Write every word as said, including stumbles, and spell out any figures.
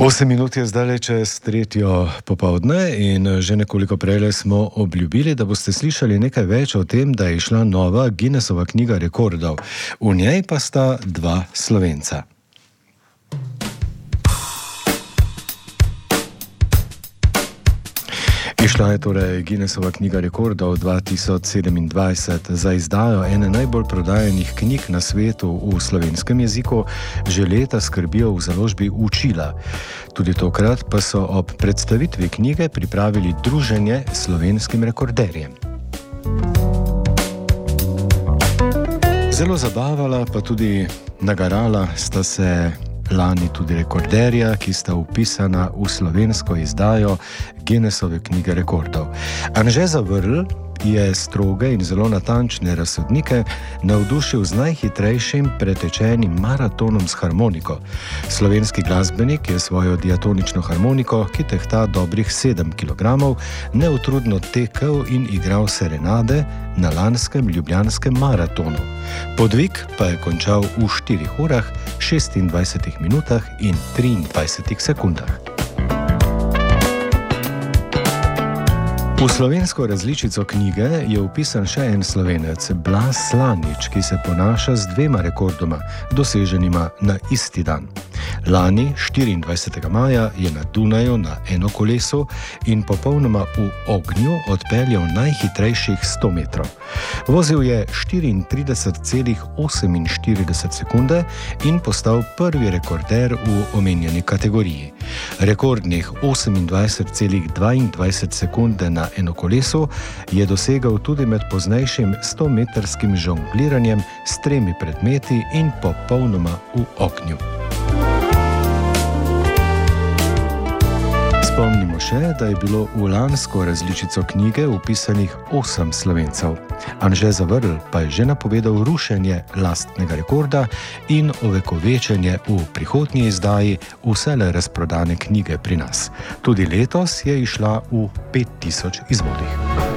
Osem minut je zdaj čez tretjo popovdne in že nekoliko prej smo obljubili, da boste slišali nekaj več o tem, da je išla nova Guinnessova knjiga rekordov. V njej pa sta dva Slovenca. Išla je torej Guinnessova knjiga rekordov dva tisoč sedemindvajset. Za izdajo ene najbolj prodajanih knjig na svetu v slovenskem jeziku že leta skrbijo v založbi Učila. Tudi tokrat pa so ob predstavitvi knjige pripravili druženje s slovenskim rekorderjem. Zelo zabavala pa tudi nagarala sta se lani tudi rekorderja, ki sta vpisana v slovensko izdajo Guinnessove knjige rekordov. Anže Zavrl je stroge in zelo natančne razsodnike navdušil z najhitrejšim pretečenim maratonom s harmoniko. Slovenski glasbenik je svojo diatonično harmoniko, ki tehta dobrih sedem kilogramov, neutrudno tekel in igral serenade na lanskem ljubljanskem maratonu. Podvig pa je končal v štirih urah, šestindvajsetih minutah in triindvajsetih sekundah. V slovensko različico knjige je vpisan še en Slovenec, Blaž Slanič, ki se ponaša z dvema rekordoma, doseženima na isti dan. Lani, štiriindvajsetega maja, je na Dunaju na enokolesu in popolnoma v ognju odpeljal najhitrejših sto metrov. Vozil je štiriintrideset celih oseminštirideset sekunde in postal prvi rekorder v omenjeni kategoriji. Rekordnih osemindvajset celih dvaindvajset sekunde na enokolesu je dosegal tudi med poznejšim stometrskim žongliranjem s tremi predmeti in popolnoma v ognju. Spomnimo še, da je bilo v lansko različico knjige vpisanih osem Slovencev. Anže Zavrl pa je že napovedal rušenje lastnega rekorda in ovekovečenje v prihodnji izdaji vsele razprodane knjige pri nas. Tudi letos je išla v pet tisoč izvodih.